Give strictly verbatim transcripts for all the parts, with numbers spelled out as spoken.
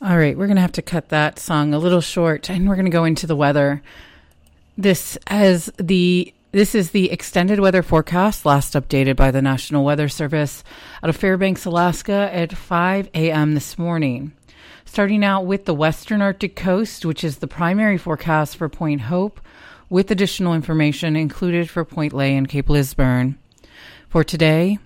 All right, we're going to have to cut that song a little short, and we're going to go into the weather. This as the this is the extended weather forecast, last updated by the National Weather Service out of Fairbanks, Alaska at five a.m. this morning. Starting out with the western Arctic coast, which is the primary forecast for Point Hope, with additional information included for Point Lay and Cape Lisburne. For today,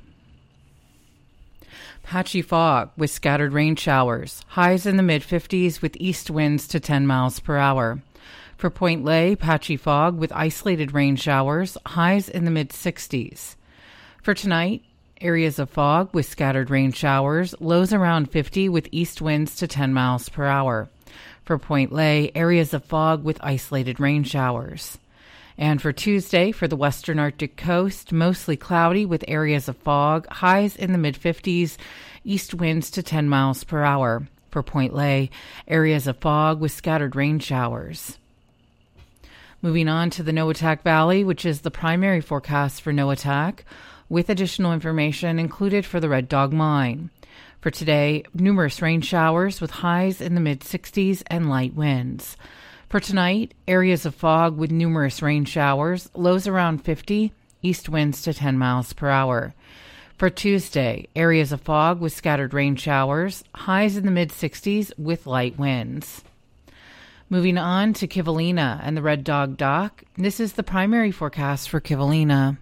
patchy fog with scattered rain showers, highs in the mid-fifties with east winds to ten miles per hour. For Point Lay, patchy fog with isolated rain showers, highs in the mid-sixties. For tonight, areas of fog with scattered rain showers, lows around fifty with east winds to ten miles per hour. For Point Lay, areas of fog with isolated rain showers. And for Tuesday, for the western Arctic coast, mostly cloudy with areas of fog, highs in the mid-fifties, east winds to ten miles per hour. For Point Lay, areas of fog with scattered rain showers. Moving on to the Noatak Valley, which is the primary forecast for Noatak, with additional information included for the Red Dog Mine. For today, numerous rain showers with highs in the mid-sixties and light winds. For tonight, areas of fog with numerous rain showers, lows around fifty, east winds to ten miles per hour. For Tuesday, areas of fog with scattered rain showers, highs in the mid-sixties with light winds. Moving on to Kivalina and the Red Dog Dock. This is the primary forecast for Kivalina.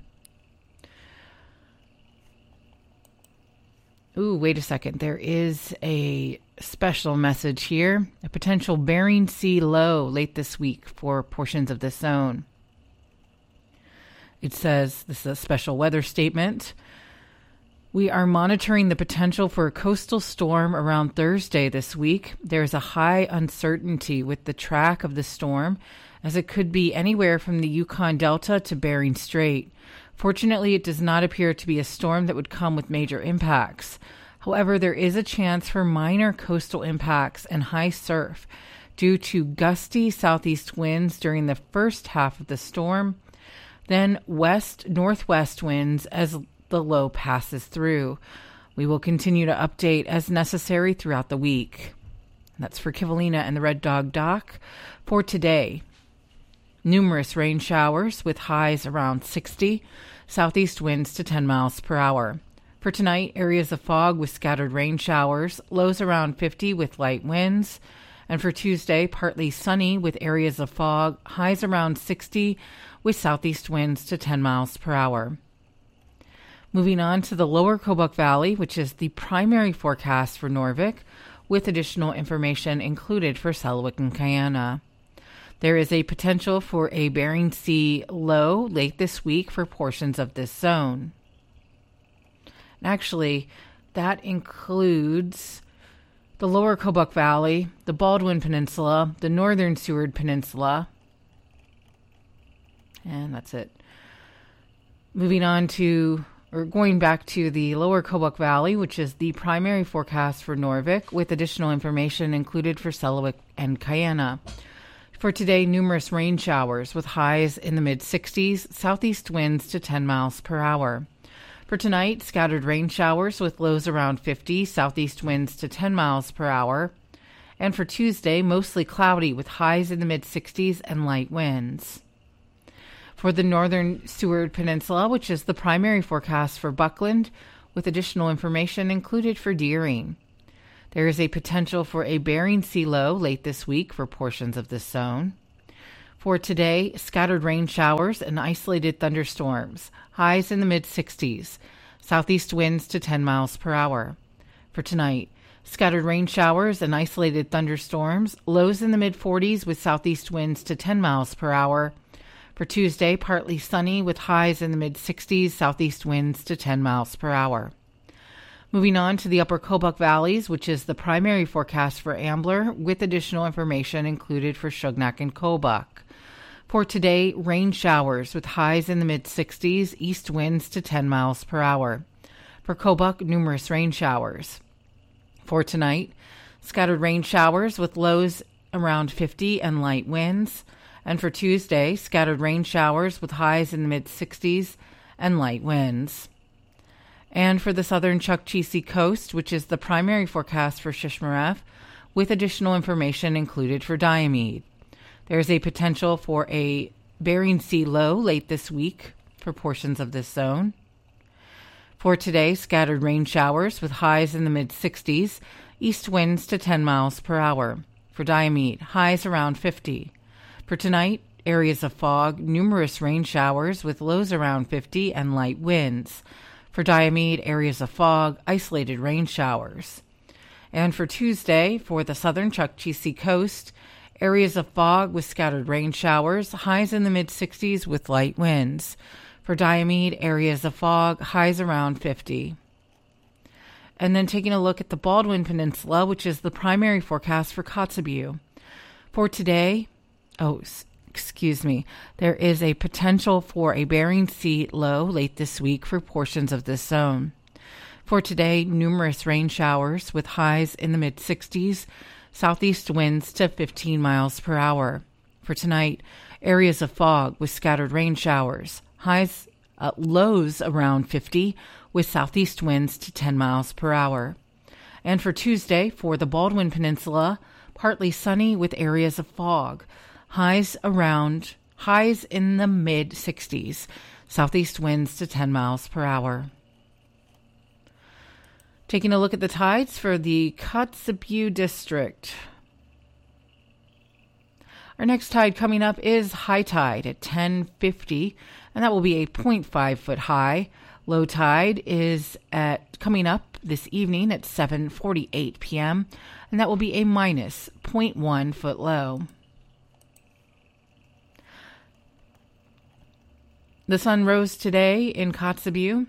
Ooh, wait a second. There is a special message here. A potential Bering Sea low late this week for portions of this zone. It says, this is a special weather statement. We are monitoring the potential for a coastal storm around Thursday this week. There is a high uncertainty with the track of the storm, as it could be anywhere from the Yukon Delta to Bering Strait. Fortunately, it does not appear to be a storm that would come with major impacts. However, there is a chance for minor coastal impacts and high surf due to gusty southeast winds during the first half of the storm, then west-northwest winds as the low passes through. We will continue to update as necessary throughout the week. That's for Kivalina and the Red Dog Dock. For today, numerous rain showers with highs around sixty, southeast winds to ten miles per hour. For tonight, areas of fog with scattered rain showers, lows around fifty with light winds. And for Tuesday, partly sunny with areas of fog, highs around sixty with southeast winds to ten miles per hour. Moving on to the lower Kobuk Valley, which is the primary forecast for Norvik, with additional information included for Selawik and Kayana. There is a potential for a Bering Sea low late this week for portions of this zone. Actually, that includes the lower Kobuk Valley, the Baldwin Peninsula, the northern Seward Peninsula, and that's it. Moving on to We're going back to the lower Kobuk Valley, which is the primary forecast for Norvik, with additional information included for Selawik and Kayana. For today, numerous rain showers with highs in the mid-sixties, southeast winds to ten miles per hour. For tonight, scattered rain showers with lows around fifty, southeast winds to ten miles per hour. And for Tuesday, mostly cloudy with highs in the mid-sixties and light winds. For the northern Seward Peninsula, which is the primary forecast for Buckland, with additional information included for Deering. There is a potential for a Bering Sea low late this week for portions of this zone. For today, scattered rain showers and isolated thunderstorms, highs in the mid-sixties, southeast winds to ten miles per hour. For tonight, scattered rain showers and isolated thunderstorms, lows in the mid-forties with southeast winds to ten miles per hour. For Tuesday, partly sunny with highs in the mid-sixties, southeast winds to ten miles per hour. Moving on to the upper Kobuk Valleys, which is the primary forecast for Ambler, with additional information included for Shugnak and Kobuk. For today, rain showers with highs in the mid-sixties, east winds to ten miles per hour. For Kobuk, numerous rain showers. For tonight, scattered rain showers with lows around fifty and light winds. And for Tuesday, scattered rain showers with highs in the mid-sixties and light winds. And for the southern Chukchi Sea coast, which is the primary forecast for Shishmaref, with additional information included for Diomede. There is a potential for a Bering Sea low late this week for portions of this zone. For today, scattered rain showers with highs in the mid-sixties, east winds to ten miles per hour. For Diomede, highs around fifty. For tonight, areas of fog, numerous rain showers with lows around fifty and light winds. For Diomede, areas of fog, isolated rain showers. And for Tuesday, for the southern Chukchi Sea coast, areas of fog with scattered rain showers, highs in the mid-sixties with light winds. For Diomede, areas of fog, highs around fifty. And then taking a look at the Baldwin Peninsula, which is the primary forecast for Kotzebue. For today, oh, excuse me, there is a potential for a Bering Sea low late this week for portions of this zone. For today, numerous rain showers with highs in the mid-sixties, southeast winds to fifteen miles per hour. For tonight, areas of fog with scattered rain showers, highs, uh, lows around fifty, with southeast winds to ten miles per hour. And for Tuesday, for the Baldwin Peninsula, partly sunny with areas of fog, highs around, highs in the mid-sixties, southeast winds to ten miles per hour. Taking a look at the tides for the Kotzebue district. Our next tide coming up is high tide at ten fifty, and that will be a zero point five foot high. Low tide is at coming up this evening at seven forty-eight p.m., and that will be a minus zero point one foot low. The sun rose today in Kotzebue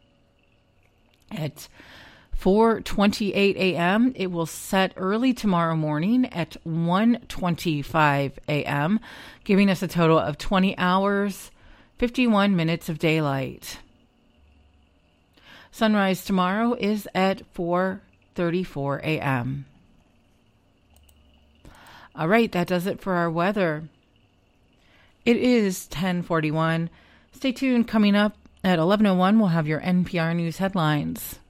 at four twenty-eight a.m. It will set early tomorrow morning at one twenty-five a.m., giving us a total of twenty hours, fifty-one minutes of daylight. Sunrise tomorrow is at four thirty-four a.m. All right, that does it for our weather. It is ten forty-one. Stay tuned. Coming up at eleven oh one, we'll have your N P R News headlines.